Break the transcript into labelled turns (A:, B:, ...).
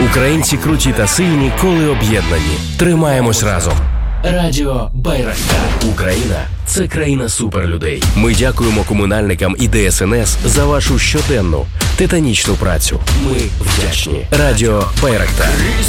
A: Українці круті та сильні, коли об'єднані. Тримаємось разом. Радіо Байрактар. Україна – це країна суперлюдей. Ми дякуємо комунальникам і ДСНС за вашу щоденну, титанічну працю. Ми вдячні. Радіо Байрактар.